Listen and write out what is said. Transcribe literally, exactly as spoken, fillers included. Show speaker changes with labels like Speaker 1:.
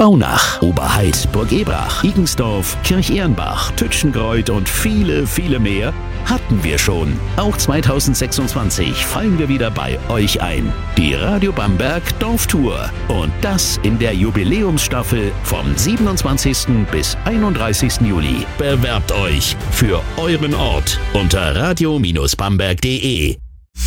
Speaker 1: Baunach, Oberheid, Burg Ebrach, Igensdorf, Kirchehrenbach, Tütschenkreuth und viele, viele mehr hatten wir schon. Auch zweitausendsechsundzwanzig fallen wir wieder bei euch ein. Die Radio Bamberg Dorftour. Und das in der Jubiläumsstaffel vom siebenundzwanzigsten bis einunddreißigsten Juli. Bewerbt euch für euren Ort unter radio Bindestrich bamberg punkt de.